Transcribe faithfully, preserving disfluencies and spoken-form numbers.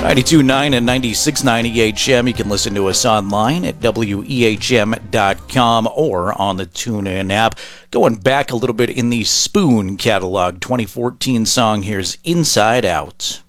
ninety-two point nine and ninety-six point nine E H M. You can listen to us online at W E H M dot com or on the TuneIn app. Going back a little bit in the Spoon catalog, twenty fourteen song, here's Inside Out.